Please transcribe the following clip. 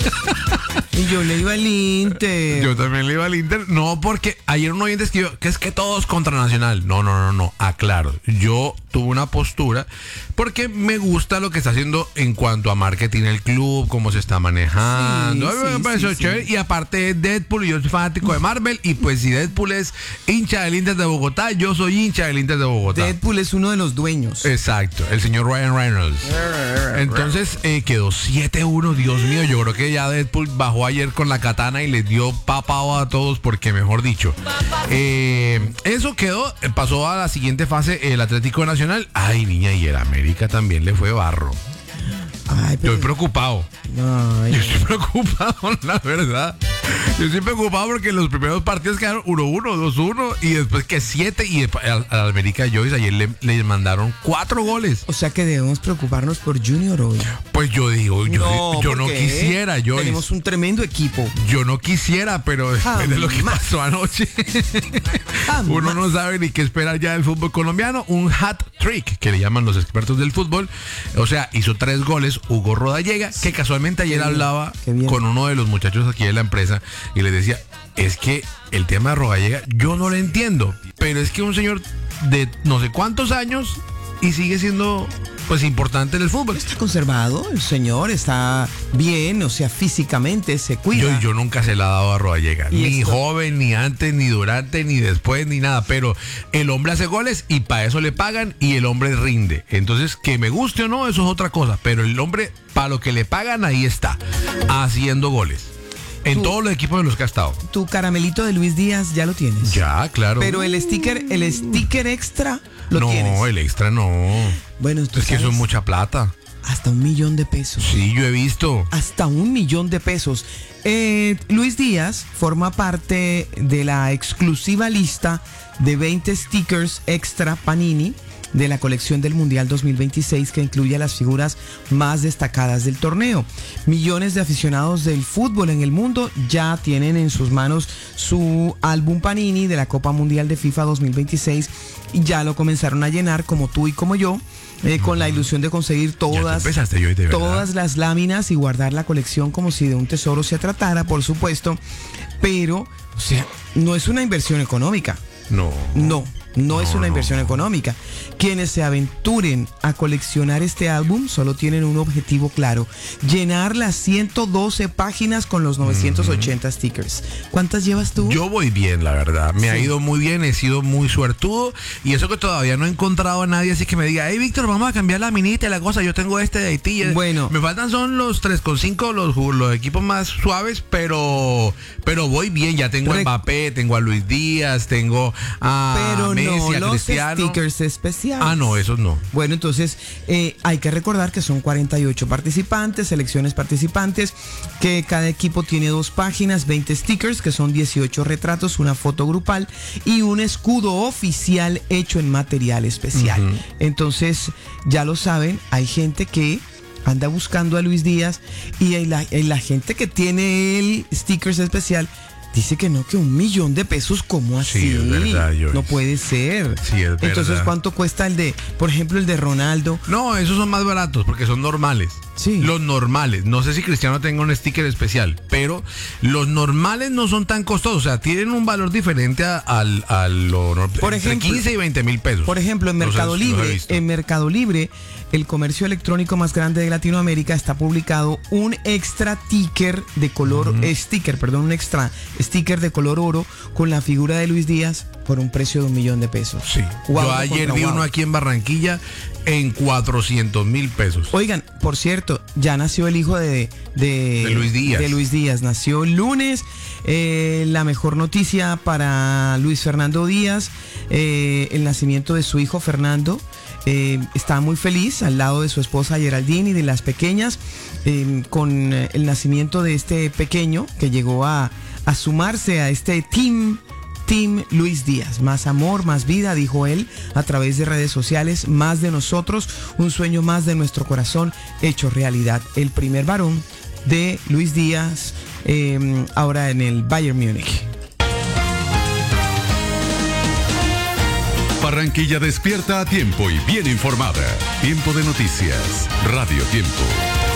Y yo le iba al Inter. Yo también le iba al Inter. No, porque ayer un oyente escribió que es que todos contra Nacional. No. Aclaro. Yo tuve una postura porque me gusta lo que está haciendo en cuanto a marketing el club, cómo se está manejando. Sí, Me pareció sí. chévere. Y aparte es Deadpool y yo soy fanático de Marvel. Y pues si Deadpool es hincha del Inter de Bogotá, yo soy hincha del Inter de Bogotá. Deadpool es uno de los dueños. Exacto, el señor Ryan Reynolds. Entonces quedó 7-1, Dios mío, yo creo que ya Deadpool bajó ayer con la katana y les dio papao a todos porque mejor dicho. Eso quedó, pasó a la siguiente fase el Atlético Nacional. Ay, niña, y el América también le fue barro. Ay, Estoy preocupado. Ay. Yo estoy preocupado, la verdad. Yo estoy preocupado porque los primeros partidos quedaron 1-1, 2-1 y después que 7 y al América Joyce ayer le mandaron 4 goles. O sea que debemos preocuparnos por Junior hoy. Pues yo digo, yo no ¿por qué? quisiera, Joyce. Tenemos un tremendo equipo. Yo no quisiera, pero después de lo que pasó anoche, uno no sabe ni qué esperar ya del fútbol colombiano. Un hat trick, que le llaman los expertos del fútbol. O sea, hizo 3 goles Hugo Rodallega, que casualmente ayer hablaba con uno de los muchachos aquí de la empresa y les decía, es que el tema de Rodallega yo no lo entiendo, pero es que un señor de no sé cuántos años y sigue siendo pues importante en el fútbol. Está conservado, el señor está bien, o sea, físicamente se cuida. Yo nunca se la he dado a Rodallega, ni esto? joven, ni antes, ni durante, ni después, ni nada, pero el hombre hace goles y para eso le pagan y el hombre rinde. Entonces, que me guste o no, eso es otra cosa, pero el hombre, para lo que le pagan, ahí está, haciendo goles. En todos los equipos en los que ha estado. Tu caramelito de Luis Díaz ya lo tienes. Ya, claro. Pero el sticker extra lo tienes. No, el extra no. Bueno, tú es que eso es sabes, mucha plata. hasta $1,000,000. Sí, yo he visto. Hasta $1,000,000. Luis Díaz forma parte de la exclusiva lista de 20 stickers extra Panini de la colección del Mundial 2026 que incluye a las figuras más destacadas del torneo. Millones de aficionados del fútbol en el mundo ya tienen en sus manos su álbum Panini de la Copa Mundial de FIFA 2026 y ya lo comenzaron a llenar como tú y como yo. Con la ilusión de conseguir todas las láminas y guardar la colección como si de un tesoro se tratara, por supuesto. Pero, o sea, no es una inversión económica. No es una inversión económica. Quienes se aventuren a coleccionar este álbum solo tienen un objetivo claro: llenar las 112 páginas con los 980 stickers. ¿Cuántas llevas tú? Yo voy bien, la verdad. Me ha ido muy bien, he sido muy suertudo. Y eso que todavía no he encontrado a nadie así que me diga, hey, Víctor, vamos a cambiar la minita y la cosa. Yo tengo este de Haití. Bueno. Me faltan son los 3,5, los equipos más suaves, pero voy bien. Ya tengo a Mbappé, tengo a Luis Díaz, tengo a Messi, a los Cristiano. Stickers especiales. No, esos no. Bueno, entonces hay que recordar que son 48 participantes, selecciones participantes, que cada equipo tiene 2 páginas, 20 stickers, que son 18 retratos, una foto grupal y un escudo oficial hecho en material especial. Entonces, ya lo saben, hay gente que anda buscando a Luis Díaz y la gente que tiene el stickers especial dice que no, que $1,000,000, ¿cómo así? Sí, es verdad, no puede ser. Sí, es verdad. Entonces, ¿cuánto cuesta por ejemplo, el de Ronaldo? No, esos son más baratos porque son normales. Sí. Los normales. No sé si Cristiano tenga un sticker especial, pero los normales no son tan costosos. O sea, tienen un valor diferente a lo normal. Por ejemplo, entre 15 y 20 mil pesos. Por ejemplo, en Mercado Libre, el comercio electrónico más grande de Latinoamérica, está publicado un extra ticker de color, un extra sticker de color oro con la figura de Luis Díaz por un precio de $1,000,000. Sí. Yo ayer vi uno aquí en Barranquilla en 400,000 pesos. Oigan, por cierto, ya nació el hijo de Luis Díaz. De Luis Díaz. Nació el lunes. La mejor noticia para Luis Fernando Díaz, el nacimiento de su hijo Fernando. Está muy feliz al lado de su esposa Geraldine y de las pequeñas, con el nacimiento de este pequeño que llegó a sumarse a este Team Luis Díaz. Más amor, más vida, dijo él a través de redes sociales. Más de nosotros, un sueño más de nuestro corazón hecho realidad. El primer varón de Luis Díaz, ahora en el Bayern Múnich. Barranquilla despierta a tiempo y bien informada. Tiempo de noticias. Radio Tiempo.